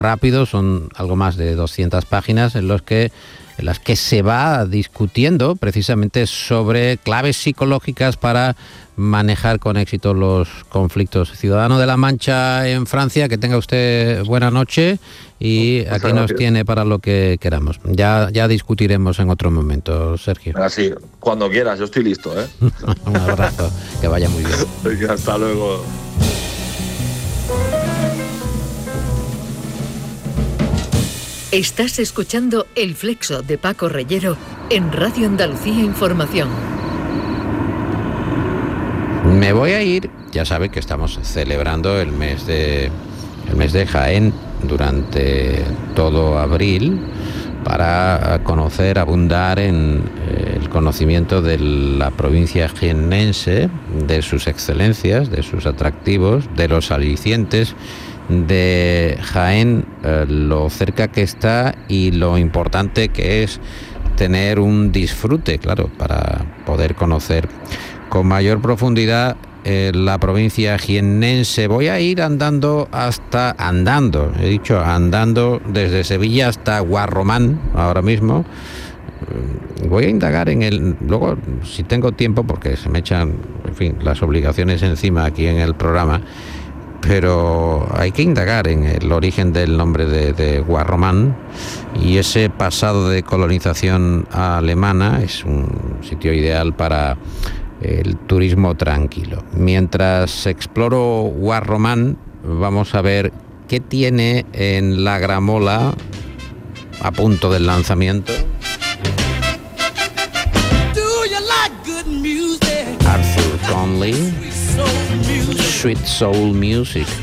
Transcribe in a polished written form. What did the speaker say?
rápido, son algo más de 200 páginas en las que se va discutiendo precisamente sobre claves psicológicas para manejar con éxito los conflictos. Ciudadano de La Mancha en Francia, que tenga usted buena noche y aquí nos gracias. tiene para lo que queramos. Ya discutiremos en otro momento, Sergio. Así, cuando quieras, yo estoy listo, ¿eh? Un abrazo, que vaya muy bien. Venga, hasta luego. Estás escuchando El Flexo de Paco Reyero en Radio Andalucía Información. Me voy a ir, ya sabe que estamos celebrando el mes de Jaén durante todo abril para conocer, abundar en el conocimiento de la provincia jiennense, de sus excelencias, de sus atractivos, de los alicientes de Jaén, lo cerca que está y lo importante que es tener un disfrute, claro, para poder conocer con mayor profundidad la provincia jiennense. Voy a ir andando desde Sevilla hasta Guarromán ahora mismo. Voy a indagar luego, si tengo tiempo, porque se me echan, en fin, las obligaciones encima aquí en el programa, pero hay que indagar en el origen del nombre de Guarromán y ese pasado de colonización alemana. Es un sitio ideal para el turismo tranquilo. Mientras exploro Guarromán, vamos a ver qué tiene en la gramola a punto del lanzamiento Arthur Conley, Sweet Soul Music.